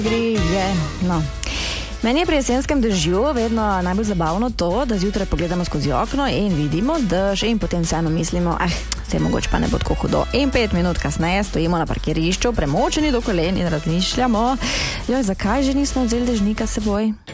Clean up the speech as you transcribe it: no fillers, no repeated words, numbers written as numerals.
Grije, no. Meni je pri jesenskem dežju vedno najbolj zabavno to, da zjutraj pogledamo skozi okno in vidimo dež in potem vseeno mislimo, se mogoče pa ne bo tako hudo. In 5 minut kasneje stojimo na parkirišču, premočeni do kolen in razmišljamo, zakaj že nismo vzeli dežnika s seboj?